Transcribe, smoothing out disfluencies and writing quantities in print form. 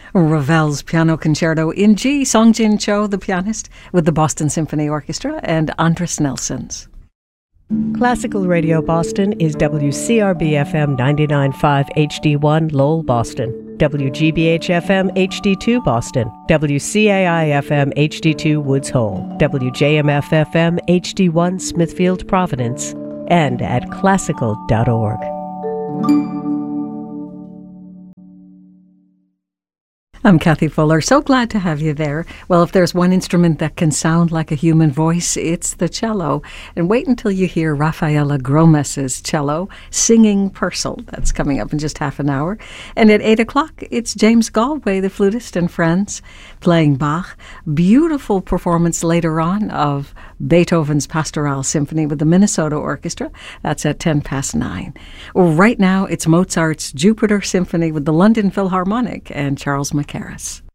Ravel's Piano Concerto in G, Song-Jin Cho, the pianist, with the Boston Symphony Orchestra, and Andris Nelsons. Classical Radio Boston is WCRB-FM 99.5 HD1 Lowell, Boston, WGBH-FM HD2 Boston, WCAI-FM HD2 Woods Hole, WJMF-FM HD1 Smithfield, Providence, and at classical.org. I'm Kathy Fuller. So glad to have you there. Well, if there's one instrument that can sound like a human voice, it's the cello. And wait until you hear Rafaela Gromes's cello singing Purcell. That's coming up in just half an hour. And at 8 o'clock, it's James Galway, the flutist, and friends playing Bach. Beautiful performance later on of Beethoven's Pastoral Symphony with the Minnesota Orchestra. That's at 9:10. Right now, it's Mozart's Jupiter Symphony with the London Philharmonic and Charles Mackerras.